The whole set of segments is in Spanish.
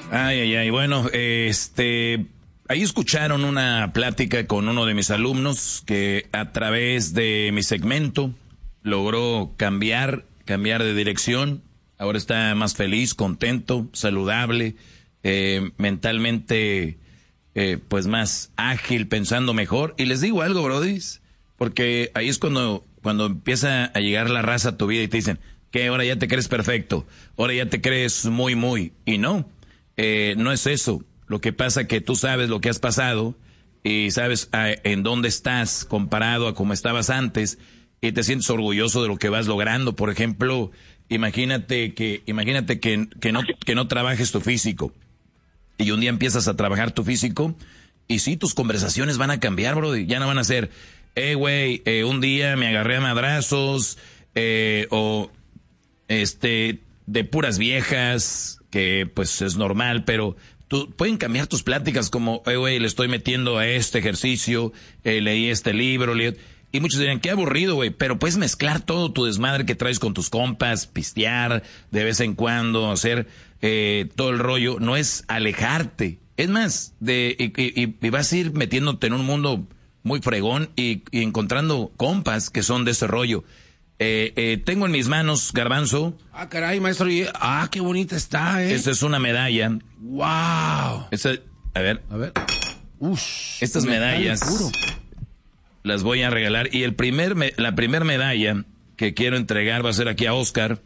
Ay, bueno, ahí escucharon una plática con uno de mis alumnos que a través de mi segmento logró cambiar de dirección. Ahora está más feliz, contento, saludable, mentalmente, pues más ágil, pensando mejor. Y les digo algo, brodis, porque ahí es cuando empieza a llegar la raza a tu vida y te dicen que ahora ya te crees perfecto, ahora ya te crees muy, y no es eso. Lo que pasa que tú sabes lo que has pasado y sabes en dónde estás comparado a cómo estabas antes y te sientes orgulloso de lo que vas logrando. Por ejemplo, imagínate que no trabajes tu físico y un día empiezas a trabajar tu físico y sí, tus conversaciones van a cambiar, bro. Ya no van a ser, güey, un día me agarré a madrazos, o de puras viejas, que pues es normal, pero pueden cambiar tus pláticas como, güey, le estoy metiendo a este ejercicio, leí este libro, y muchos dirían, qué aburrido, güey, pero puedes mezclar todo tu desmadre que traes con tus compas, pistear de vez en cuando, hacer todo el rollo. No es alejarte, es más, y vas a ir metiéndote en un mundo muy fregón y encontrando compas que son de ese rollo. Tengo en mis manos, Garbanzo. Ah, caray, maestro. Qué bonita está, Esta es una medalla. ¡Wow! A ver. Estas medallas puro. Las voy a regalar. Y la primer medalla que quiero entregar va a ser aquí a Oscar.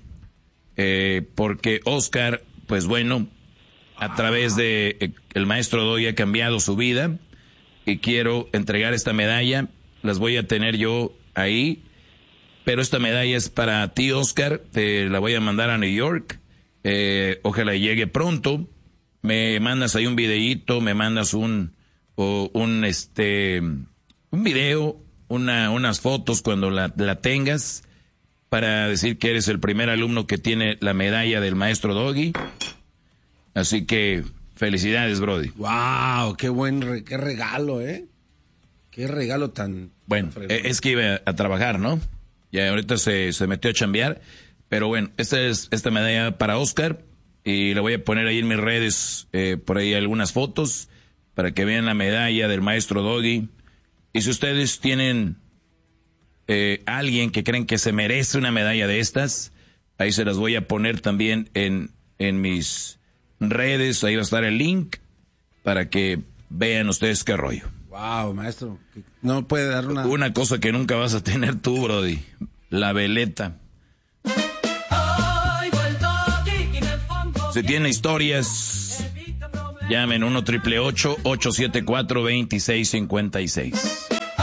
Porque Oscar, pues bueno, a través de el maestro Doggy ha cambiado su vida. Y quiero entregar esta medalla. Las voy a tener yo ahí. Pero esta medalla es para ti, Oscar. Te la voy a mandar a New York. Ojalá llegue pronto. Me mandas ahí un videíto, me mandas un video, unas fotos cuando la tengas, para decir que eres el primer alumno que tiene la medalla del maestro Doggy. Así que felicidades, brody. Wow, qué regalo, Qué regalo tan... Bueno, es que iba a trabajar, ¿no? Ya ahorita se metió a chambear. Pero bueno, esta medalla para Oscar. Y la voy a poner ahí en mis redes, por ahí algunas fotos, para que vean la medalla del maestro Doggy. Y si ustedes tienen alguien que creen que se merece una medalla de estas, ahí se las voy a poner también en mis redes. Ahí va a estar el link para que vean ustedes qué rollo. Wow, maestro. No puede dar una cosa que nunca vas a tener tú, brody. La veleta. Si tienen historias, llamen 1-888-874-2656.